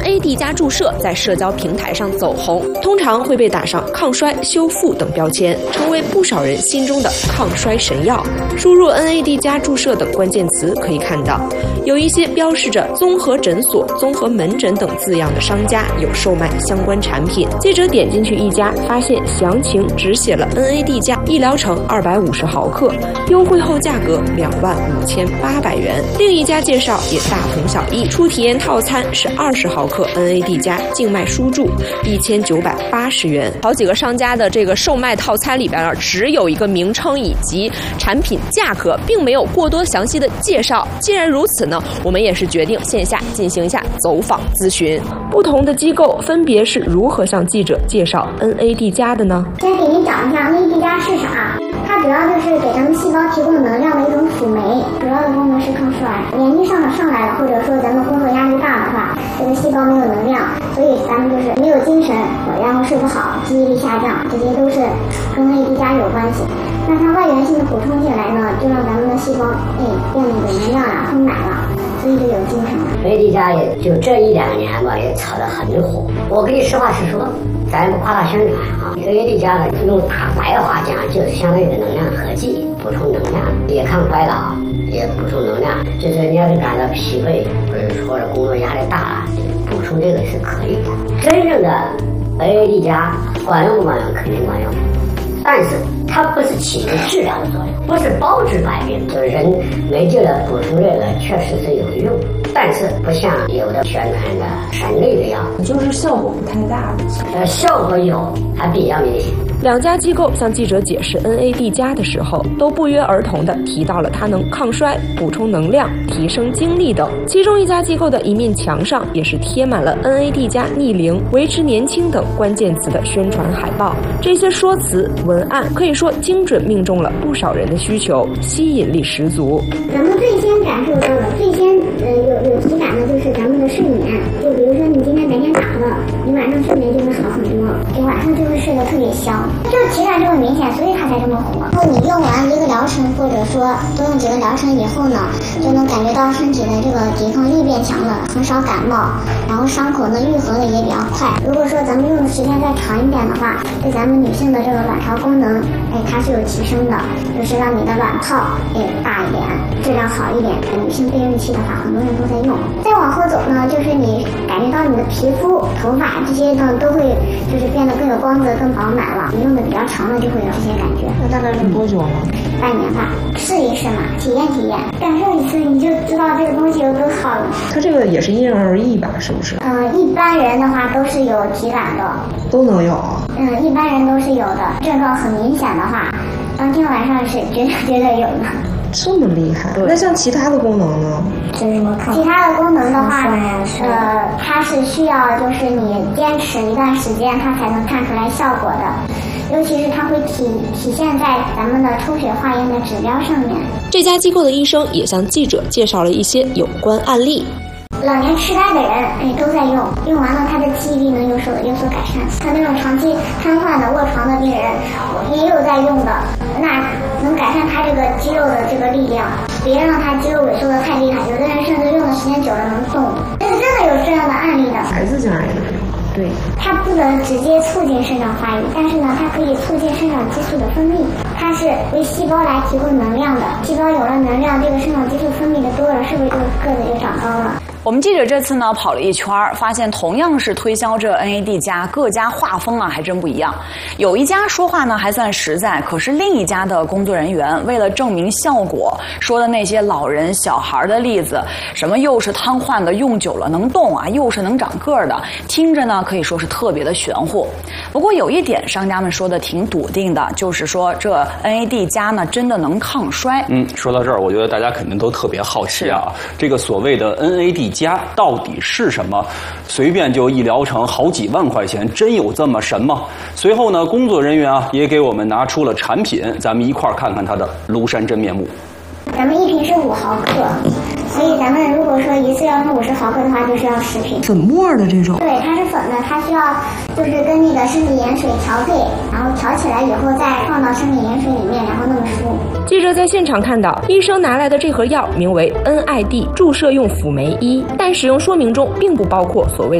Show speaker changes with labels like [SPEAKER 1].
[SPEAKER 1] NAD+ 注射在社交平台上走红，通常会被打上抗衰、修复等标签，成为不少人心中的抗衰神药。输入 NAD+ 注射等关键词可以看到，有一些标示着综合诊所、综合门诊等字样的商家有售卖相关产品。记者点进去一家，发现详情只写了 NAD+ 一疗程250毫克，优惠后价格25800元。另一家介绍也大同小异，初体验套餐是20毫克 NAD+ 静脉输注，1980元。好几个商家的这个售卖套餐里边只有一个名称以及产品价格，并没有过多详细的介绍。既然如此呢，我们也是决定线下进行一下走访咨询。不同的机构分别是如何向记者介绍 NAD+ 的呢？
[SPEAKER 2] 先给您讲一下 NAD+ 是啥。它主要就是给咱们细胞提供能量的一种辅酶，主要的功能是抗衰。年纪上来了，或者说咱们工作压力大的话，这个细胞没有能量，所以咱们就是没有精神，然后睡不好，记忆力下降，这些都是跟 NAD+ 有关系。那它外源性的补充进来呢，就让咱们的细胞变得有能量了，丰满了，所以就有精神了。
[SPEAKER 3] NAD+ 也就这1-2年吧，也炒得很火。我跟你实话实说，咱也不夸大宣传啊。NAD+ 呢，用大白话讲，就是相当于能量合剂，补充能量，也抗衰老，也补充能量。就是你要是感到疲惫，或者工作压力大了，补充这个是可以的。真正的 NAD+ 管用不管用？肯定管用。但是它不是起一个治疗的作用，不是包治百病，就是人没劲了补充这个确实是有用，但是不像有的宣传的神类的药，
[SPEAKER 4] 就是效果不太大。
[SPEAKER 3] 效果有，还比较明显。
[SPEAKER 1] 两家机构向记者解释 NAD+ 的时候，都不约而同地提到了它能抗衰、补充能量、提升精力等。其中一家机构的一面墙上也是贴满了 NAD+ 逆龄、维持年轻等关键词的宣传海报。这些说辞文案可以说精准命中了不少人的需求，吸引力十足。
[SPEAKER 2] 咱们最先感受到的、最先有体感的就是咱们的睡眠。就比如说你今天白天打了，你晚上睡眠就会好很多，就晚上就会睡得特别香。这个体感就很明显，所以它才这么火。然后你用完一个疗程，或者说多用几个疗程以后呢，就能感觉到身体的这个抵抗力变强了，很少感冒，然后伤口呢愈合的也比较快。如果说咱们用的时间再长一点的话，对咱们女性的这个卵巢功能，它是有提升的，就是让你的卵泡大一点，质量好一点。女性备孕期的话，很多人都在用。再往后走呢，就是你感觉到你的皮肤、头发这些呢都会就是变得更有光泽、更饱满了。你用的比较长了，就会有这些感觉。
[SPEAKER 4] 那大概用多久了？
[SPEAKER 2] 半年吧，试一试嘛，体验，感受一次，你就知道这个东西有多好了。
[SPEAKER 4] 它这个也是因人而异吧，是不是？
[SPEAKER 2] 一般人的话都是有体感的，
[SPEAKER 4] 都能有。
[SPEAKER 2] 一般人都是有的，症状很明显的话，当天晚上是绝对有的。
[SPEAKER 4] 这么厉害？那像其他的功能呢？
[SPEAKER 2] 其他的功能的话，它是需要就是你坚持一段时间，它才能看出来效果的。尤其是它会体现在咱们的抽血化验的指标上面。
[SPEAKER 1] 这家机构的医生也向记者介绍了一些有关案例。
[SPEAKER 2] 老年痴呆的人，都在用完了，他的记忆力能有所改善。他那种长期瘫痪的卧床的病人，也有在用的，那能改善他这个肌肉的这个力量，别让他肌肉萎缩的太厉害。有的人甚至用的时间久了能动，真的有这样的案例的。
[SPEAKER 4] 孩子家也能用。对，
[SPEAKER 2] 它不能直接促进生长发育，但是呢，它可以促进生长激素的分泌。它是为细胞来提供能量的，细胞有了能量，这个生长激素分泌的多了，是不是就个子就长高了？
[SPEAKER 5] 我们记者这次呢跑了一圈，发现同样是推销这 NAD+，各家画风啊还真不一样。有一家说话呢还算实在，可是另一家的工作人员为了证明效果，说的那些老人小孩的例子，什么又是瘫痪的用久了能动啊，又是能长个儿的，听着呢可以说是特别的玄乎。不过有一点商家们说的挺笃定的，就是说这 NAD+ 呢真的能抗衰。
[SPEAKER 6] 说到这儿，我觉得大家肯定都特别好奇啊，这个所谓的 NAD+ 到底是什么？随便就一疗程好几万块钱，真有这么神吗？随后呢，工作人员啊也给我们拿出了产品，咱们一块儿看看它的庐山真面目。
[SPEAKER 2] 咱们一瓶是5毫克，所以咱们如果说一次要用50毫克的话，就需要10瓶。
[SPEAKER 4] 粉末的这种？
[SPEAKER 2] 对，它是粉的，它需要就是跟那个生理盐水调配，然后调起来以后再放到生理盐水里面，然后那么输。
[SPEAKER 1] 记者在现场看到，医生拿来的这盒药名为 NAD 注射用辅酶1，但使用说明中并不包括所谓